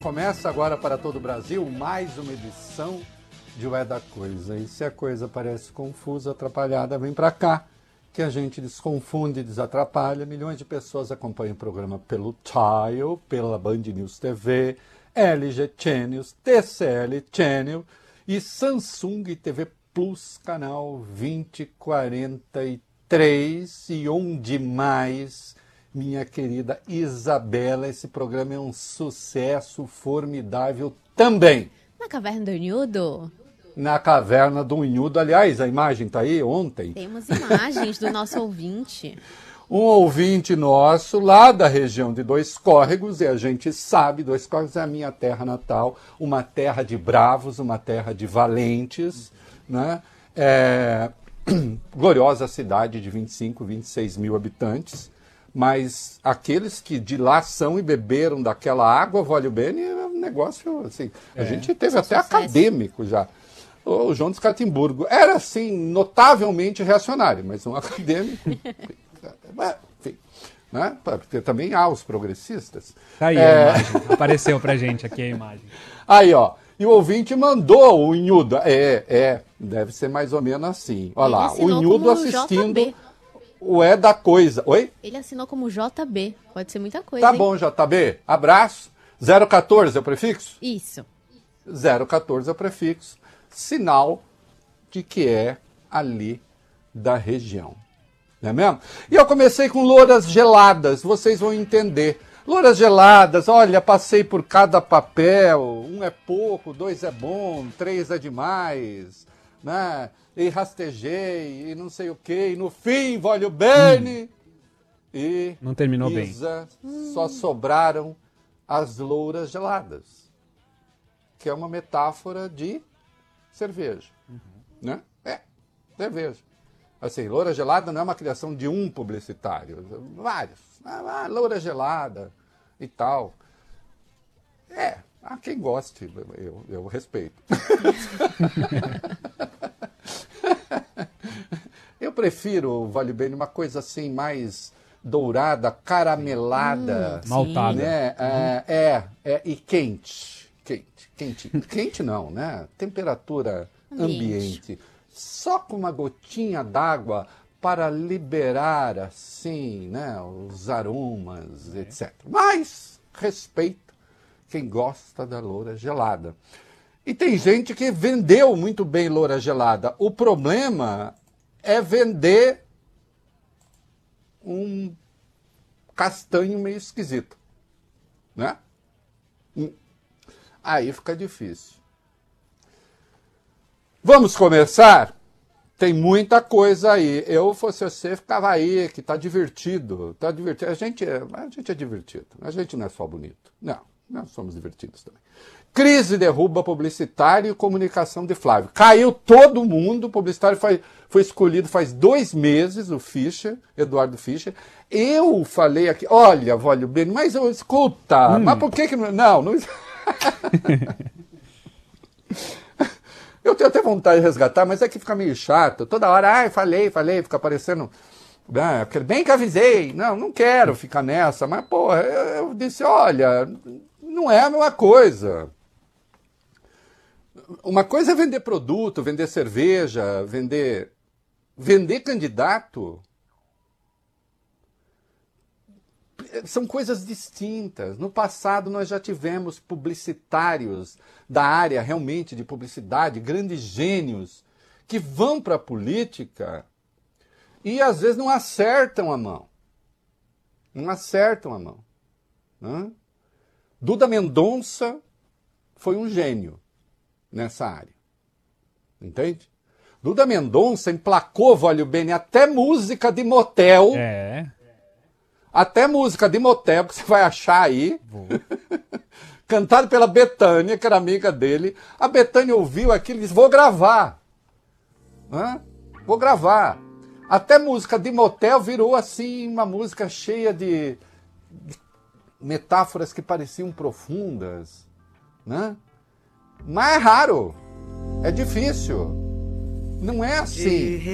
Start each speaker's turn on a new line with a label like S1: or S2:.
S1: Começa agora para todo o Brasil mais uma edição de O É da Coisa. E se a coisa parece confusa, atrapalhada, vem para cá, que a gente desconfunde e desatrapalha. Milhões de pessoas acompanham o programa pelo Tile, pela Band News TV, LG Channels, TCL Channel e Samsung TV Plus, canal 2043. E onde mais, minha querida Isabela, esse programa é um sucesso formidável também.
S2: Na Caverna do Unhudo?
S1: Na Caverna do Unhudo. Aliás, a imagem está aí ontem.
S2: Temos imagens do nosso ouvinte.
S1: Um ouvinte nosso lá da região de Dois Córregos, e a gente sabe, Dois Córregos é a minha terra natal, uma terra de bravos, uma terra de valentes, né? Gloriosa cidade de 25, 26 mil habitantes, mas aqueles que de lá são e beberam daquela água, vale o bem, é um negócio assim. A gente teve até acadêmico já. O João de Catimburgo era, assim, notavelmente reacionário, mas um acadêmico. Enfim, né? Porque também há os progressistas.
S3: Tá aí a imagem, apareceu pra gente aqui a imagem.
S1: Aí, ó, e o ouvinte mandou o Unhudo. Deve ser mais ou menos assim. Olha lá, o Unhudo assistindo
S2: JB.
S1: o É da Coisa. Oi?
S2: Ele assinou como JB, pode ser muita coisa,
S1: Tá
S2: hein?
S1: bom, JB, abraço. 014 é o prefixo?
S2: Isso.
S1: 014 é o prefixo, sinal de que é ali da região. Não é mesmo? E eu comecei com louras geladas, vocês vão entender. Louras geladas, olha, passei por cada papel, 1 é pouco, 2 é bom, 3 é demais, né? E rastejei, e não sei o quê, e no fim, voglio bene. E
S3: não terminou
S1: Isa, só sobraram as louras geladas, que é uma metáfora de cerveja, né? Cerveja. Assim, loura gelada não é uma criação de um publicitário, vários. Loura gelada e tal. Há quem goste, eu respeito. Eu prefiro, vale bem, uma coisa assim mais dourada, caramelada.
S3: Maltada.
S1: Né? E quente. Quente não, né? Temperatura ambiente. Só com uma gotinha d'água para liberar, assim, né, os aromas, etc. Mas respeito quem gosta da loura gelada. E tem gente que vendeu muito bem loura gelada. O problema é vender um castanho meio esquisito, né? Aí fica difícil. Vamos começar? Tem muita coisa aí. Eu, fosse você, ficava aí, que tá divertido. Tá divertido. A gente é divertido. A gente não é só bonito. Não, nós somos divertidos também. Crise derruba publicitário e comunicação de Flávio. Caiu todo mundo, o publicitário foi escolhido faz 2 meses, o Fischer, Eduardo Fischer. Eu falei aqui, olha, Vólio Bene, mas escuta, mas por que não... Não... Eu tenho até vontade de resgatar, mas é que fica meio chato. Toda hora, falei, fica parecendo... bem que avisei. Não quero ficar nessa, mas, porra, eu disse, olha, não é a mesma coisa. Uma coisa é vender produto, vender cerveja, vender candidato. São coisas distintas. No passado nós já tivemos publicitários da área realmente de publicidade, grandes gênios, que vão para a política e às vezes não acertam a mão. Né? Duda Mendonça foi um gênio nessa área. Entende? Duda Mendonça emplacou, vale o bem, até música de motel. Até música de motel, que você vai achar aí. Cantado pela Bethânia, que era amiga dele. A Bethânia ouviu aquilo e disse, vou gravar. Vou gravar. Até música de motel virou assim uma música cheia de metáforas que pareciam profundas. Né? Mas é raro. É difícil. Não é assim.